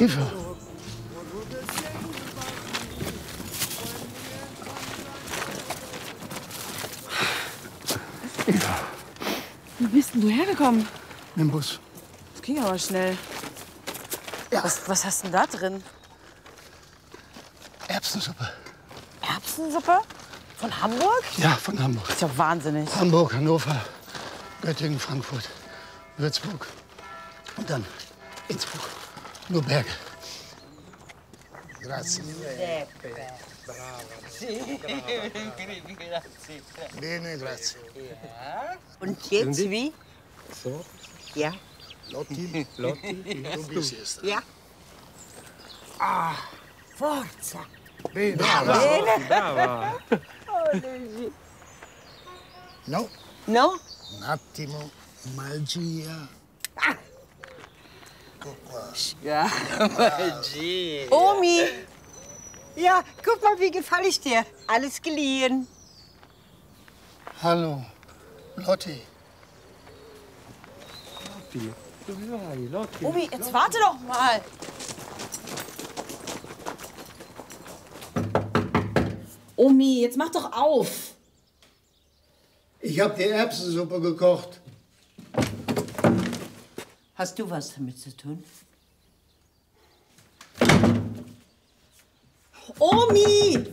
Eva. Eva. Wie bist denn du hergekommen? Mit dem Bus. Das ging aber schnell. Ja. Was hast denn da drin? Erbsensuppe. Erbsensuppe? Von Hamburg? Ja, von Hamburg. Das ist ja wahnsinnig. Hamburg, Hannover, Göttingen, Frankfurt, Würzburg und dann Innsbruck. Nur Berge. Grazie. Bene, grazie. Und jetzt wie? So. Ja. Lotti. Lotti. Du bist es. Ja. Ah, forza. Bene. Brava. Brava. No, No? un attimo. Magia. Guck mal. Ja, Magie. Omi. Ja, guck mal, wie gefalle ich dir? Alles geliehen. Hallo, Lotti. Lotti. Dove vai, Lotti? Omi, jetzt warte doch mal. Omi, jetzt mach doch auf. Ich habe die Erbsensuppe gekocht. Hast du was damit zu tun? Omi!